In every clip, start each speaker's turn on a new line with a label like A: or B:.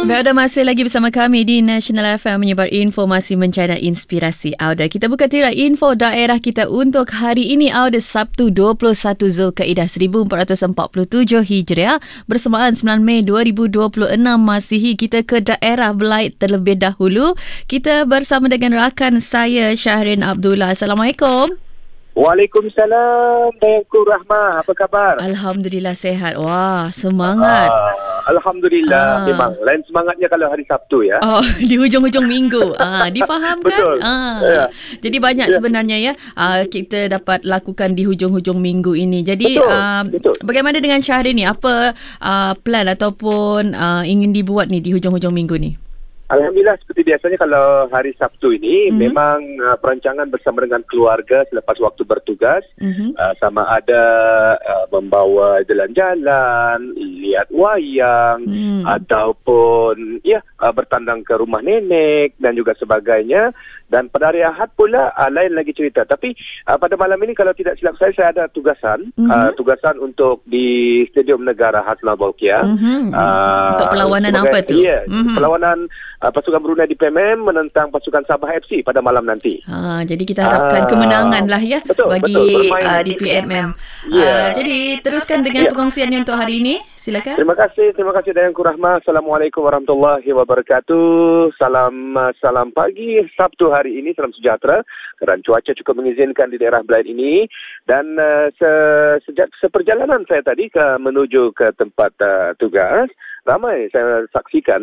A: Baik, dah masih lagi bersama kami di National FM menyebar informasi mencari inspirasi Auda. Kita buka tirai info daerah kita untuk hari ini Auda, Sabtu 21 Zulkaidah 1447 Hijriah bersamaan 9 Mei 2026 Masihi. Kita ke daerah Belait terlebih dahulu. Kita bersama dengan rakan saya Syahrin Abdullah. Assalamualaikum.
B: Waalaikumsalam, Dayanku Rahmah. Apa khabar?
A: Alhamdulillah sehat. Wah, semangat.
B: Alhamdulillah. Memang lain semangatnya kalau hari Sabtu ya.
A: Oh, di hujung-hujung minggu. Difahamkan?
B: Betul.
A: Ya. Jadi banyak sebenarnya ya kita dapat lakukan di hujung-hujung minggu ini. Jadi
B: betul.
A: Bagaimana dengan Syahrin ni? Apa plan ataupun ingin dibuat ni di hujung-hujung minggu ni?
B: Alhamdulillah, seperti biasanya kalau hari Sabtu ini memang perancangan bersama dengan keluarga selepas waktu bertugas, sama ada membawa jalan-jalan, lihat wayang, ataupun bertandang ke rumah nenek dan juga sebagainya. Dan pada hari Ahad pula lain lagi cerita. Tapi pada malam ini kalau tidak silap saya ada tugasan untuk di Stadium Negara Hasnal Bolkiah.
A: Untuk perlawanan apa tu?
B: Ya, perlawanan pasukan Brunei di PMM menentang pasukan Sabah FC pada malam nanti.
A: Jadi kita harapkan kemenangan lah ya bagi di PMM. Jadi teruskan dengan perkongsiannya untuk hari ini. Silakan.
B: Terima kasih Dayanku Rahmah. Assalamualaikum warahmatullahi wabarakatuh. Salam pagi Sabtu hari ini, salam sejahtera. Kerana cuaca cukup mengizinkan di daerah Belait ini. Dan sejak seperjalanan saya tadi menuju ke tempat tugas, ramai saya saksikan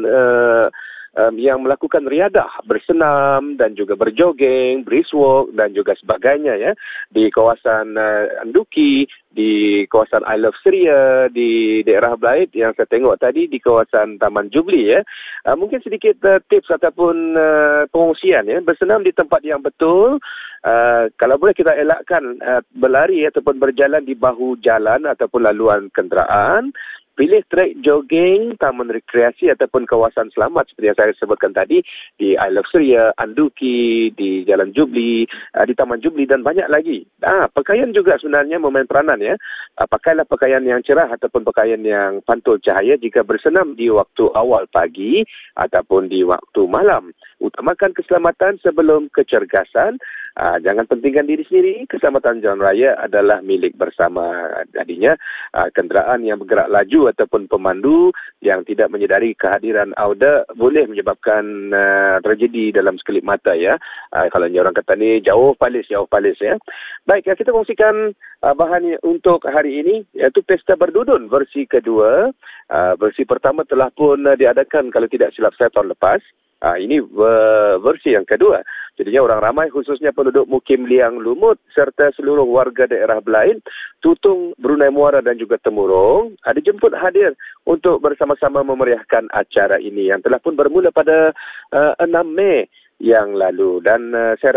B: yang melakukan riadah, bersenam dan juga berjogeng, brisk walk dan juga sebagainya ya di kawasan Anduki, di kawasan I Love Seria, di daerah Belait yang saya tengok tadi di kawasan Taman Jubli ya. Mungkin sedikit tips ataupun pengungsian ya, bersenam di tempat yang betul. Kalau boleh kita elakkan berlari ataupun berjalan di bahu jalan ataupun laluan kenderaan. Pilih trek jogging, taman rekreasi ataupun kawasan selamat seperti yang saya sebutkan tadi di I Love Seria, Anduki, di Jalan Jubli, di Taman Jubli dan banyak lagi. Pakaian juga sebenarnya memain peranan ya. Pakailah pakaian yang cerah ataupun pakaian yang pantul cahaya jika bersenam di waktu awal pagi ataupun di waktu malam. Utamakan keselamatan sebelum kecergasan. Jangan pentingkan diri sendiri. Keselamatan jalan raya adalah milik bersama. Jadinya kenderaan yang bergerak laju ataupun pemandu yang tidak menyedari kehadiran Auda boleh menyebabkan tragedi dalam sekelip mata ya. Kalau orang kata ni jauh palis ya. Baik, kita kongsikan bahan untuk hari ini iaitu Pesta Berdudun versi kedua. Versi pertama telah pun diadakan kalau tidak silap saya tahun lepas. Ini versi yang kedua. Jadinya orang ramai khususnya penduduk Mukim Liang Lumut serta seluruh warga daerah Belait, Tutung, Brunei Muara dan juga Temurong dijemput hadir untuk bersama-sama memeriahkan acara ini yang telah pun bermula pada 6 Mei yang lalu. Dan saya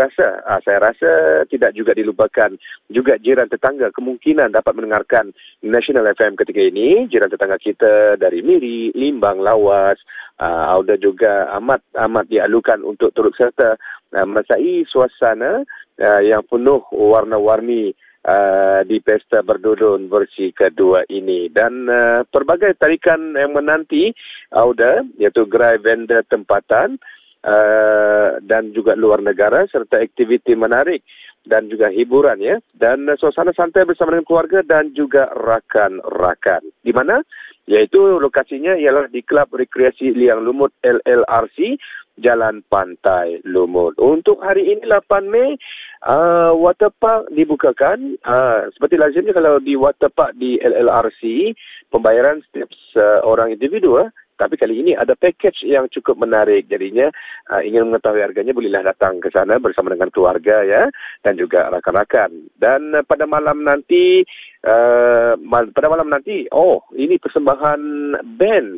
B: rasa tidak juga dilupakan juga jiran tetangga kemungkinan dapat mendengarkan National FM ketika ini. Jiran tetangga kita dari Miri, Limbang, Lawas, Auda juga amat dialukan untuk turut serta merasai suasana yang penuh warna-warni di Pesta Berdudun versi kedua ini. Dan pelbagai tarikan yang menanti Auda iaitu gerai vendor tempatan dan juga luar negara serta aktiviti menarik dan juga hiburan ya, dan suasana santai bersama dengan keluarga dan juga rakan-rakan. Di mana? Yaitu lokasinya ialah di Klub Rekreasi Liang Lumut LLRC, Jalan Pantai Lumut. Untuk hari ini 8 Mei, waterpark dibukakan. Seperti lazimnya kalau di waterpark di LLRC, pembayaran setiap seorang individu tapi kali ini ada package yang cukup menarik. Jadinya ingin mengetahui harganya bolehlah datang ke sana bersama dengan keluarga ya dan juga rakan-rakan. Dan pada malam nanti ini persembahan band.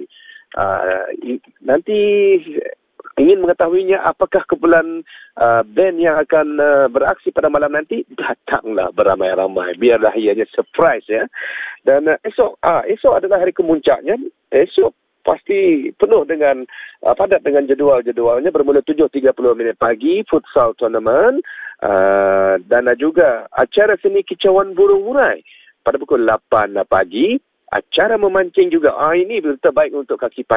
B: Nanti ingin mengetahuinya apakah kumpulan band yang akan beraksi pada malam nanti, datanglah beramai-ramai. Biarlah ianya surprise ya. Dan esok adalah hari kemuncaknya. Esok pasti penuh dengan padat dengan jadualnya bermula 7.30 pagi futsal tournament dan juga acara seni kicauan burung murai pada pukul 8 pagi, acara memancing juga. Ini terbaik untuk kaki